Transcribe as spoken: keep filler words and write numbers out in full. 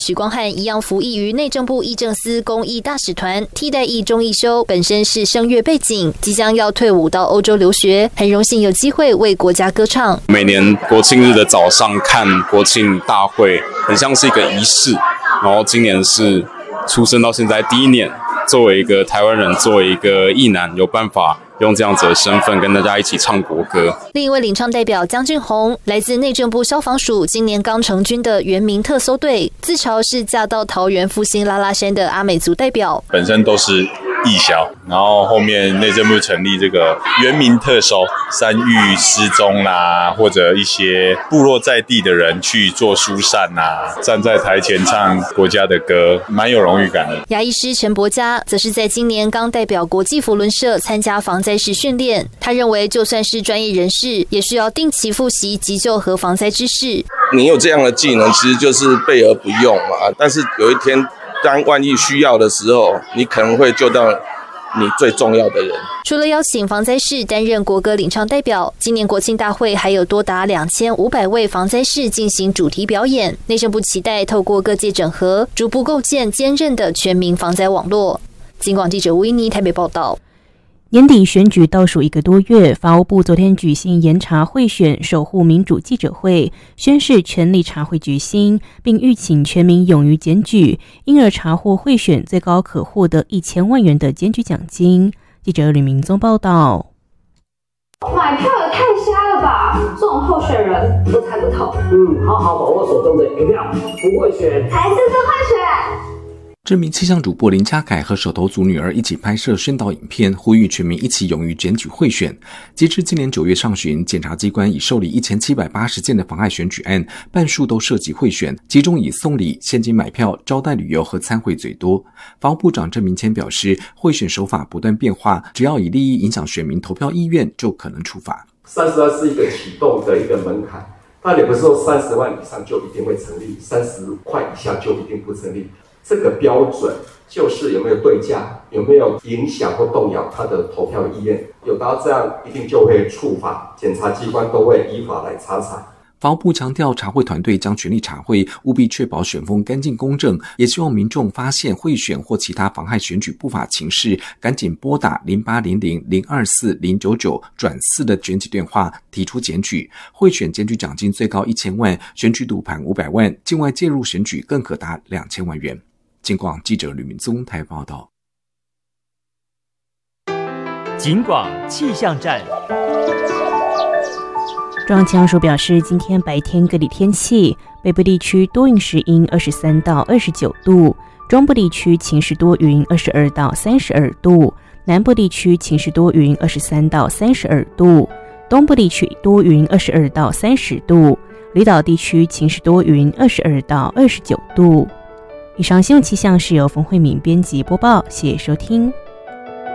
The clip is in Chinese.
许光汉一样服役于内政部议政司公益大使团，替代役钟义修本身是声乐背景，即将要退伍到欧洲留学，很荣幸有机会为国家歌唱。 每年国庆日的早上看国庆大会，很像是一个仪式，然后今年是出生到现在第一年，作为一个台湾人，作为一个役男，有办法用这样子的身份跟大家一起唱国歌。 另一位领唱代表江俊宏，来自内政部消防署，今年刚成军的原民特搜队，自嘲是嫁到桃园复兴拉拉山的阿美族代表， 本身都是义消，然后后面内政部成立这个原民特搜，山域失踪啦，或者一些部落在地的人去做疏散啊，站在台前唱国家的歌，蛮有荣誉感的。 牙医师陈伯嘉则是在今年刚代表国际扶轮社参加防灾式训练，他认为就算是专业人士，也需要定期复习急救和防灾知识。 你有这样的技能，其实就是备而不用嘛，但是有一天当万一需要的时候，你可能会救到你最重要的人。 除了邀请防灾士担任国歌领唱代表，今年国庆大会还有多达两千五百位防灾士进行主题表演。内政部期待透过各界整合，逐步构建坚韧的全民防灾网络。警广记者吴依妮台北报道。 年底选举倒数一个多月，法务部昨天举行严查贿选守护民主记者会，宣示全力查贿决心，并吁请全民勇于检举，因而查获贿选最高可获得一千万元的检举奖金。记者吕明宗报道。 买票也太瞎了吧！这种候选人都猜不透。 嗯，好好把握手中的一票，不会选才是不会选。 知名气象主播林嘉凯和手头族女儿一起拍摄宣导影片，呼吁全民一起勇于检举贿选。截至今年九月上旬，检察机关已受理一千七百八十件的妨害选举案，半数都涉及贿选，其中以送礼、现金买票、招待旅游和参会最多。法务部长郑明谦表示，贿选手法不断变化，只要以利益影响选民投票意愿，就可能处罚。 三十万是一个启动的一个门槛，但也不是说三十万以上就一定会成立，三十块以下就一定不成立。这个标准就是有没有对价，有没有影响或动摇他的投票意愿，有达到这样一定就会处罚，检察机关都会依法来查查。 法务部强调，查贿团队将全力查贿，务必确保选风干净公正，也希望民众发现贿选或其他妨害选举不法情事，赶紧拨打零八零零零二四零九九转四的检举电话提出检举。贿选检举奖金最高一千万，选举赌盘五百万，境外介入选举更可达两千万元。警广记者吕明宗台报道。 警广气象站。 中央气象署表示，今天白天各地天气，北部地区多云时阴，二十三到二十九度；中部地区晴时多云，二十二到三十二度；南部地区晴时多云，二十三到三十二度；东部地区多云，二十二到三十度；离岛地区晴时多云，二十二到二十九度。以上新闻气象是由冯慧敏编辑播报，谢谢收听。